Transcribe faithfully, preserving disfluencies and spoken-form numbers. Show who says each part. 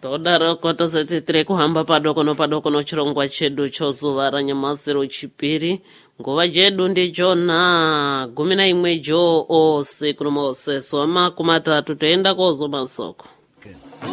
Speaker 1: todaroko tozetitire kuhamba padoko nopadoko nochirongwa chedu chozuva ranyamasiro chipiri nguva jedu ndichona gumi na imwe joo ose kuno maoseso makumi atatu toenda kozo masoko